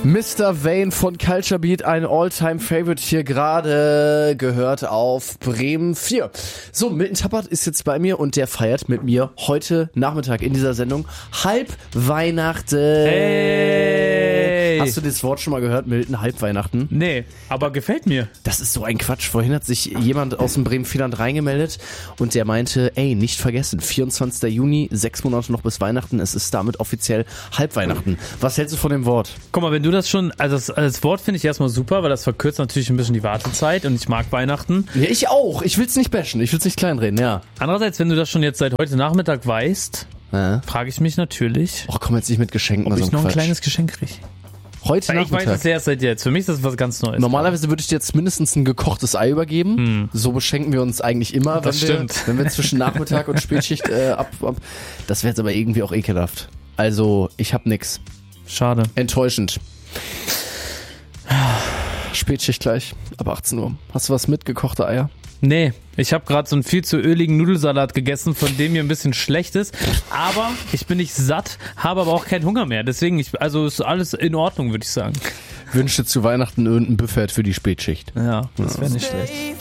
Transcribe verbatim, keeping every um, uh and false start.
Mister Vane von Culture Beat, ein All-Time-Favorite hier gerade gehört auf Bremen vier. So, Milton Tappert ist jetzt bei mir und der feiert mit mir heute Nachmittag in dieser Sendung Halbweihnachten. Hey! Hast du das Wort schon mal gehört, Milton? Halbweihnachten? Nee, aber gefällt mir. Das ist so ein Quatsch. Vorhin hat sich jemand aus dem Bremen-Vierland reingemeldet und der meinte, ey, nicht vergessen, vierundzwanzigster Juni, sechs Monate noch bis Weihnachten, es ist damit offiziell Halbweihnachten. Was hältst du von dem Wort? Guck mal, wenn du das schon, also das, das Wort finde ich erstmal super, weil das verkürzt natürlich ein bisschen die Wartezeit und ich mag Weihnachten. Ja, ich auch. Ich will's nicht bashen, ich will's nicht kleinreden, ja. Andererseits, wenn du das schon jetzt seit heute Nachmittag weißt, ja. frage ich mich natürlich, Och, komm jetzt nicht mit Geschenken. ob so ich noch Quatsch. ein kleines Geschenk kriege. Heute Weil ich Nachmittag. weiß es erst seit jetzt. Für mich ist das was ganz Neues. Normalerweise würde ich dir jetzt mindestens ein gekochtes Ei übergeben. Hm. So beschenken wir uns eigentlich immer, Das wenn, wir, stimmt. wenn wir zwischen Nachmittag und Spätschicht äh, ab, ab. Das wäre jetzt aber irgendwie auch ekelhaft. Also, ich hab nix. Schade. Enttäuschend. Spätschicht gleich, ab achtzehn Uhr. Hast du was mit, gekochte Eier? Nee, ich habe gerade so einen viel zu öligen Nudelsalat gegessen, von dem mir ein bisschen schlecht ist. Aber ich bin nicht satt, habe aber auch keinen Hunger mehr. Deswegen, ich, also ist alles in Ordnung, würde ich sagen. Wünsche zu Weihnachten irgendein Buffet für die Spätschicht. Ja, das wäre nicht schlecht.